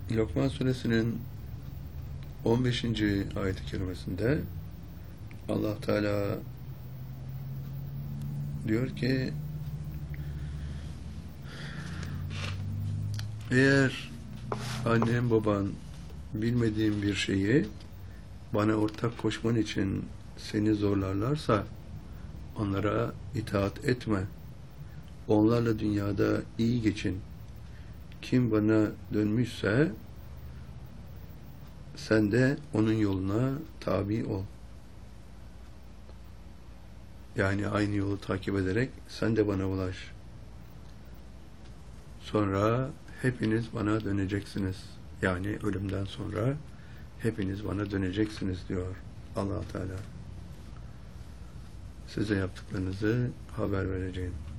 Lokman suresinin 15. ayet-i kerimesinde Allah Teala diyor ki, eğer annen baban bilmediğin bir şeyi bana ortak koşman için seni zorlarlarsa onlara itaat etme. Onlarla dünyada iyi geçin. Kim bana dönmüşse sen de onun yoluna tabi ol. Yani aynı yolu takip ederek sen de bana ulaş. Sonra hepiniz bana döneceksiniz. Yani ölümden sonra hepiniz bana döneceksiniz diyor Allah Teala. Size yaptıklarınızı haber vereceğim.